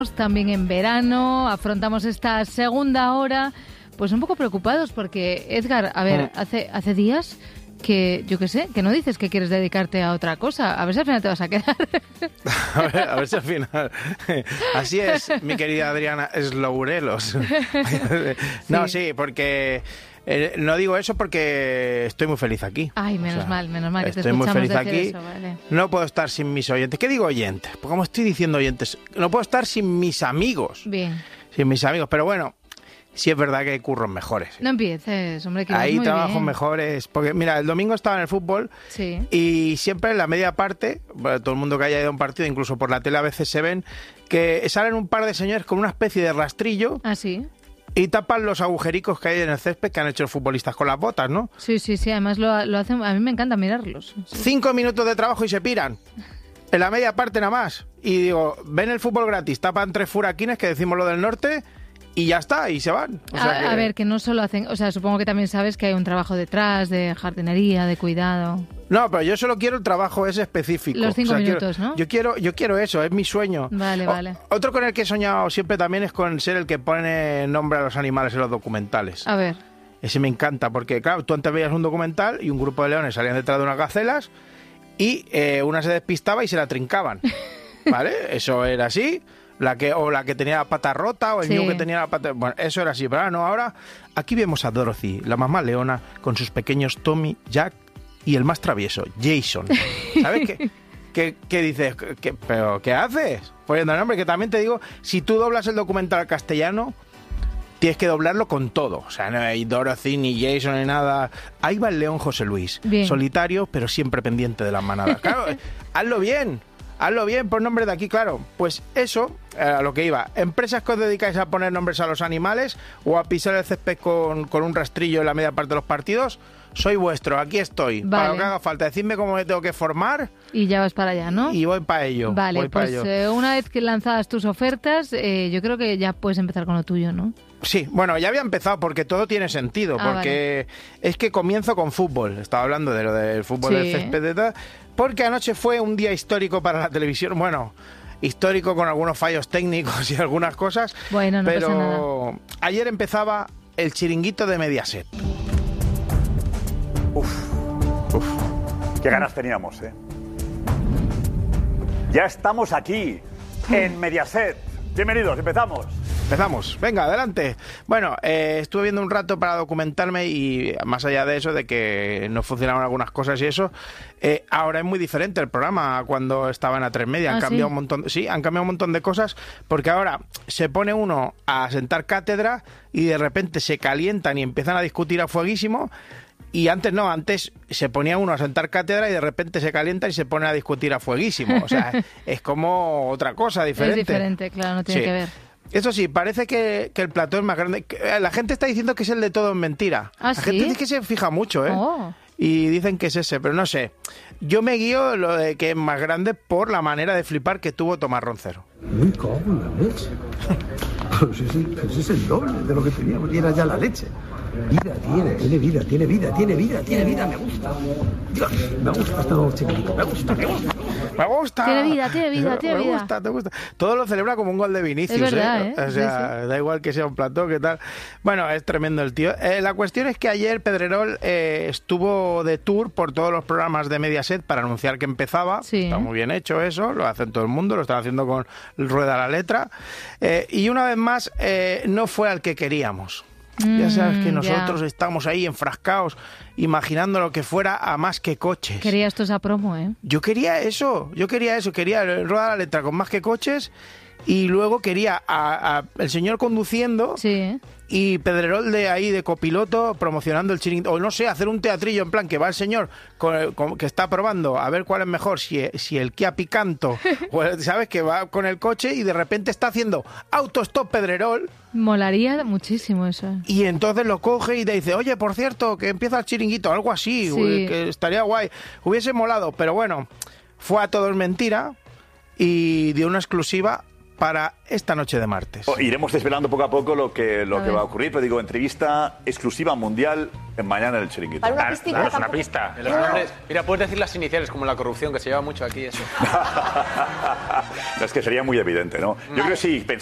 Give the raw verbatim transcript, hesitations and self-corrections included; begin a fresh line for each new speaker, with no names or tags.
También en verano, afrontamos esta segunda hora, pues un poco preocupados porque, Edgar, a ver, hace, hace días que, yo qué sé, que no dices que quieres dedicarte a otra cosa. A ver si al final te vas a quedar.
A ver, a ver si al final... Así es, mi querida Adriana Eslourelos. No, sí, sí porque... Eh, no digo eso porque estoy muy feliz aquí.
Ay, menos o sea, mal, menos mal que te
estoy muy feliz
decir
aquí.
Eso, vale.
No puedo estar sin mis oyentes. ¿Qué digo oyentes? Pues como estoy diciendo oyentes, no puedo estar sin mis amigos.
Bien.
Sin mis amigos, pero bueno, sí es verdad que hay curros mejores.
No empieces, hombre, que
hay
muy
trabajos
bien.
mejores. Porque mira, el domingo estaba en el fútbol
sí.
y siempre en la media parte, bueno, todo el mundo que haya ido a un partido, incluso por la tele a veces se ven, que salen un par de señores con una especie de rastrillo.
Ah, sí.
Y tapan los agujericos que hay en el césped que han hecho los futbolistas con las botas, ¿no?
Sí, sí, sí, además lo, lo hacen, a mí me encanta mirarlos. Sí.
Cinco minutos de trabajo y se piran. En la media parte nada más. Y digo, ven el fútbol gratis, tapan tres furaquines, que decimos lo del norte, y ya está, y se van. O sea
a,
que...
a ver, que no solo hacen, o sea, supongo que también sabes que hay un trabajo detrás de jardinería, de cuidado.
No, pero yo solo quiero el trabajo ese específico.
Los cinco
o sea,
minutos,
quiero,
¿no?
Yo quiero, yo quiero eso, es mi sueño.
Vale,
o,
vale.
Otro con el que he soñado siempre también es con ser el que pone nombre a los animales en los documentales.
A ver.
Ese me encanta, porque claro, tú antes veías un documental y un grupo de leones salían detrás de unas gacelas y eh, una se despistaba y se la trincaban. ¿Vale? Eso era así. La que, o la que tenía la pata rota, o el
sí.
niño que tenía la pata... Bueno, eso era así. Pero ahora no, ahora aquí vemos a Dorothy, la mamá leona, con sus pequeños Tommy, Jack y el más travieso, Jason. ¿Sabes qué? ¿Qué, qué dices? ¿Qué, ¿Pero qué haces? Poniendo el nombre, que también te digo, si tú doblas el documental al castellano, tienes que doblarlo con todo. O sea, no hay Dorothy, ni Jason, ni nada. Ahí va el león José Luis.
Bien.
Solitario, pero siempre pendiente de las manadas. Claro, hazlo bien. Hazlo bien, pon nombres de aquí, claro. Pues eso, a lo que iba. Empresas que os dedicáis a poner nombres a los animales o a pisar el césped con, con un rastrillo en la media parte de los partidos, soy vuestro, aquí estoy.
Vale.
Para lo que haga falta, decidme cómo me tengo que formar.
Y ya vas para allá, ¿no?
Y voy para ello.
Vale,
voy
pues
ello.
Eh, una vez que lanzadas tus ofertas, eh, yo creo que ya puedes empezar con lo tuyo, ¿no?
Sí, bueno, ya había empezado porque todo tiene sentido,
ah,
porque
vale.
es que comienzo con fútbol. Estaba hablando de lo del fútbol
sí.
del césped de tal, porque anoche fue un día histórico para la televisión. Bueno, histórico con algunos fallos técnicos y algunas cosas.
Bueno, no
pero
pasa nada.
Ayer empezaba el chiringuito de Mediaset.
Uf, uf, qué ganas teníamos, ¿eh? Ya estamos aquí, en Mediaset. Bienvenidos, empezamos.
Empezamos, venga, adelante. Bueno, eh, estuve viendo un rato para documentarme y más allá de eso, de que no funcionaban algunas cosas y eso, eh, ahora es muy diferente el programa cuando estaba en A tres Media.
¿Ah,
han cambiado
sí?
un montón, sí, han cambiado un montón de cosas porque ahora se pone uno a sentar cátedra y de repente se calientan y empiezan a discutir a fueguísimo. Y antes no, antes se ponía uno a sentar cátedra y de repente se calienta y se pone a discutir a fueguísimo. O sea, es como otra cosa diferente.
Es diferente, claro, no tiene
Sí.
que ver.
Eso sí, parece que, que el plató es más grande. La gente está diciendo que es el de Todo en Mentira.
¿Ah,
La
sí?
gente dice que se fija mucho, ¿eh?
Oh.
Y dicen que es ese, pero no sé. Yo me guío lo de que es más grande por la manera de flipar que tuvo Tomás Roncero.
Me cago en la leche. Pues ese, pues es el doble de lo que teníamos y era ya la leche. Vida tiene, tiene vida, tiene vida, tiene vida, tiene vida, me gusta. Dios, me gusta este nuevo chiquitito, me gusta, me gusta.
¡Me gusta!
Tiene vida, tiene vida, tiene
me
vida.
Me gusta, te gusta. Todo lo celebra como un gol de Vinicius,
Es verdad,
¿eh?
¿eh?
O sea,
Sí, sí.
da igual que sea un plató, que tal. Bueno, es tremendo el tío. Eh, la cuestión es que ayer Pedrerol eh, estuvo de tour por todos los programas de Mediaset para anunciar que empezaba.
Sí.
Está muy bien hecho eso, lo hacen todo el mundo, lo están haciendo con Rueda la Letra. Eh, y una vez más, eh, no fue al que queríamos. Ya sabes que
Mm,
nosotros
ya.
estamos ahí enfrascados, imaginando lo que fuera a más que coches.
Querías tú esa promo, ¿eh?
Yo quería eso, yo quería eso, quería Rueda la Letra con más que coches y luego quería a, a el señor conduciendo
Sí.
y Pedrerol de ahí de copiloto promocionando el chiringuito, o no sé, hacer un teatrillo en plan que va el señor con, con- que está probando a ver cuál es mejor, si, si el Kia Picanto o el- sabes que va con el coche y de repente está haciendo autostop Pedrerol.
Molaría muchísimo eso.
Y entonces lo coge y te dice, oye, por cierto, que empieza el chiringuito, algo así,
Sí.
uy, que estaría guay. Hubiese molado, pero bueno, fue a todo es mentira y dio una exclusiva para esta noche de martes.
Oh, iremos desvelando poco a poco lo que, lo
A
que
ver.
va a ocurrir, pero digo, entrevista exclusiva mundial en mañana en el Chiringuito.
Para una
Claro,
pistita
claro, es una
tampoco.
pista.
En los nombres, mira, puedes decir las iniciales, como la corrupción, que se lleva mucho aquí eso.
No, es que sería muy evidente, ¿no? Yo creo que sí.